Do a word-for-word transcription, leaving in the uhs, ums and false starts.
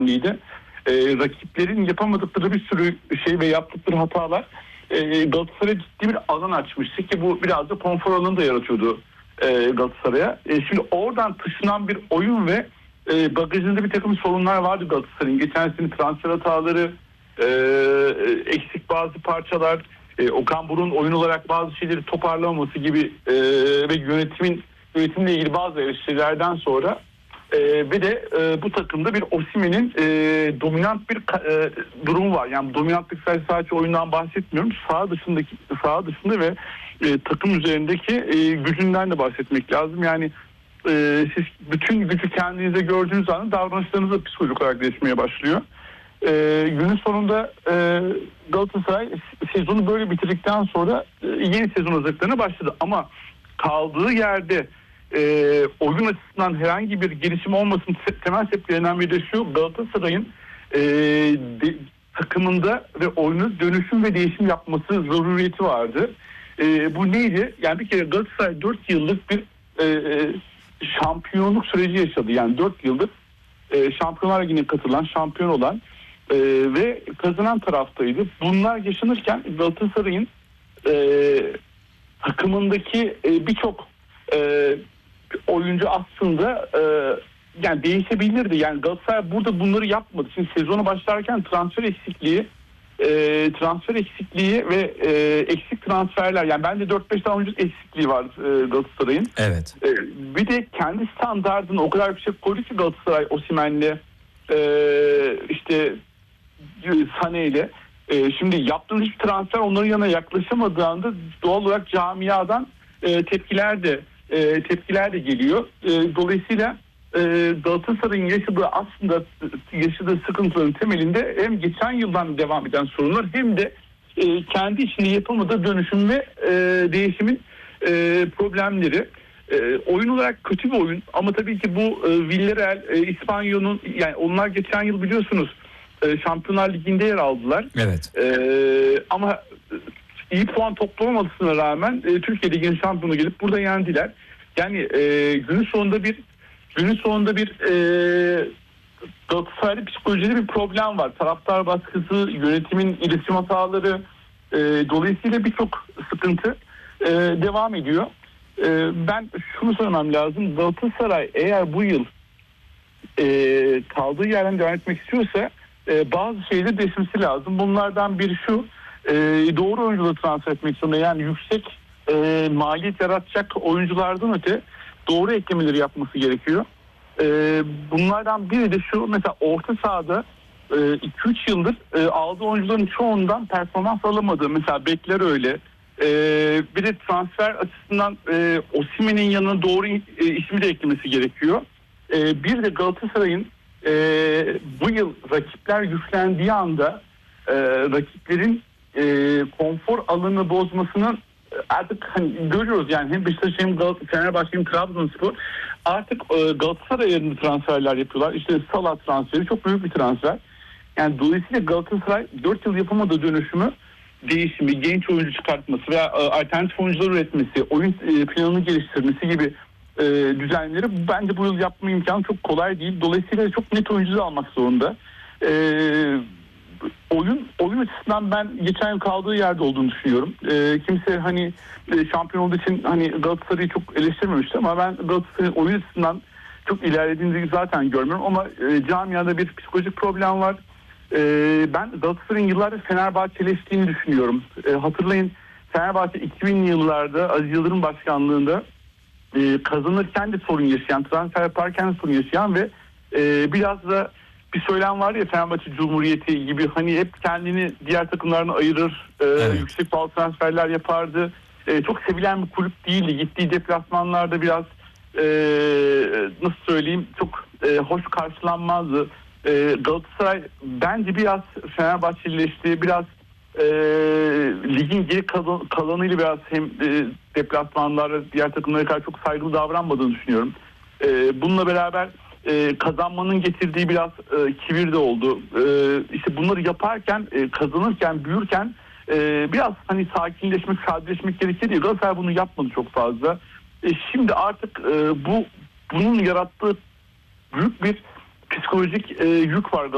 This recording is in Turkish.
E, rakiplerin yapamadıkları bir sürü şey ve yaptıkları hatalar e, Galatasaray'a ciddi bir alan açmıştı ki bu biraz da konfor alanı da yaratıyordu e, Galatasaray'a. E, şimdi oradan taşınan bir oyun ve e, bagajında bir takım sorunlar vardı Galatasaray'ın. Geçen sene transfer hataları, e, eksik bazı parçalar, e, Okan Buruk'un oyun olarak bazı şeyleri toparlamaması gibi e, ve yönetimin yönetimle ilgili bazı eleştirilerden sonra Ee, ve de e, bu takımda bir Osimhen'in e, dominant bir e, durumu var. Yani dominantlık sadece, sadece oyundan bahsetmiyorum. Saha dışındaki saha dışında ve e, takım üzerindeki e, gücünden de bahsetmek lazım. Yani e, siz bütün gücü kendinize gördüğünüz anda davranışlarınız da psikolojik olarak değişmeye başlıyor. E, günün sonunda e, Galatasaray sezonu böyle bitirdikten sonra e, yeni sezon hazırlıklarına başladı. Ama kaldığı yerde E, oyun açısından herhangi bir gelişim olmasının temel sebeplerinden biri de şu: Galatasaray'ın e, de, takımında ve oyunu dönüşüm ve değişim yapması zorunlulukı vardı. E, bu neydi? Yani bir kere Galatasaray dört yıllık bir e, şampiyonluk süreci yaşadı. Yani dört yıldır e, Şampiyonlar Ligi'ne katılan, şampiyon olan e, ve kazanan taraftaydı. Bunlar yaşanırken Galatasaray'ın e, takımındaki e, birçok e, oyuncu aslında e, yani değişebilirdi. Yani Galatasaray burada bunları yapmadı. Şimdi sezonu başlarken transfer eksikliği e, transfer eksikliği ve e, eksik transferler, yani bence dört beş tane oyuncu eksikliği var e, Galatasaray'ın. Evet. E, bir de kendi standardını o kadar yüksek koydu ki Galatasaray Osimhen'le e, işte Sané'yle. E, şimdi yaptığınız hiçbir transfer onların yanına yaklaşamadığı anda doğal olarak camiadan e, tepkiler de E, tepkiler de geliyor. E, dolayısıyla e, Galatasaray'ın yaşadığı aslında yaşadığı sıkıntıların temelinde hem geçen yıldan devam eden sorunlar hem de e, kendi içinde yapamadığı dönüşüm ve e, değişimin e, problemleri. E, oyun olarak kötü bir oyun ama tabii ki bu e, Villarreal, e, İspanyol'un, yani onlar geçen yıl biliyorsunuz e, Şampiyonlar Ligi'nde yer aldılar. Evet. E, ama iyi puan toplamamasına rağmen e, Türkiye Ligi'nin şampiyonu gelip burada yendiler. Yani e, günün sonunda bir günün sonunda bir e, Galatasaray'da psikolojide bir problem var. Taraftar baskısı, yönetimin iletişim hataları, e, dolayısıyla birçok sıkıntı e, devam ediyor. E, ben şunu söylemem lazım. Galatasaray eğer bu yıl e, kaldığı yerden devam etmek istiyorsa e, bazı şeyleri değişmesi lazım. Bunlardan biri şu: e, doğru oyuncuları transfer etmek zorunda. Yani yüksek e, maliyet yaratacak oyunculardan öte doğru eklemeleri yapması gerekiyor. E, bunlardan biri de şu: mesela orta sahada iki üç yıldır e, aldığı oyuncuların çoğundan performans alamadığı, mesela bekler öyle. E, bir de transfer açısından e, Osimhen'in yanına doğru e, ismi de eklemesi gerekiyor. E, bir de Galatasaray'ın e, bu yıl rakipler güçlendiği anda e, rakiplerin e, konfor alanını bozmasının artık hani görüyoruz. Yani hem Beşiktaş hem Fenerbahçe hem Trabzonspor artık e, Galatasaray yerine transferler yapıyorlar. İşte Salah transferi çok büyük bir transfer. Yani dolayısıyla Galatasaray dört yıl yapamadığı dönüşümü, değişimi, genç oyuncu çıkartması veya e, alternatif oyuncular üretmesi, oyun e, planını geliştirmesi gibi e, düzenleri bence bu yıl yapma imkanı çok kolay değil. Dolayısıyla çok net oyuncu almak zorunda. E, oyun oyun açısından ben geçen yıl kaldığı yerde olduğunu düşünüyorum. E, kimse hani e, şampiyon olduğu için hani Galatasaray'ı çok eleştirmemişti ama ben Galatasaray'ın oyun açısından çok ilerlediğini zaten görmüyorum ama e, camiada bir psikolojik problem var. Ee, ben Galatasaray'ın yıllardır Fenerbahçeleştiğini düşünüyorum. Ee, hatırlayın, Fenerbahçe iki binli yıllarda Aziz Yıldırım başkanlığında e, kazanırken de sorun yaşayan, transfer yaparken de sorun yaşayan ve e, biraz da bir söylem var ya, Fenerbahçe Cumhuriyeti gibi, hani hep kendini diğer takımlarına ayırır, e, evet. yüksek pahalı transferler yapardı. E, çok sevilen bir kulüp değildi. Gittiği deplasmanlarda biraz e, nasıl söyleyeyim, çok e, hoş karşılanmazdı. E, Galatasaray bence biraz Fenerbahçelileşti, biraz e, ligin geri kalan, kalanıyla biraz hem e, deplasmanlarda diğer takımlara karşı çok saygılı davranmadığını düşünüyorum. E, bununla beraber e, kazanmanın getirdiği biraz e, kibir de oldu. E, işte bunları yaparken, e, kazanırken, büyürken e, biraz hani sakinleşmek, sadeleşmek gerekir diye Galatasaray bunu yapmadı çok fazla. E, şimdi artık e, bu bunun yarattığı büyük bir psikolojik e, yük var